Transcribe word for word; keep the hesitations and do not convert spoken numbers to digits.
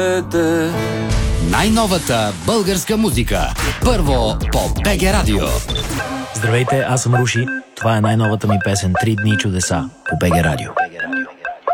Най-новата българска музика. Първо по БГ Радио. Здравейте, аз съм Руши. Това е най-новата ми песен "Три дни чудеса" по БГ Радио.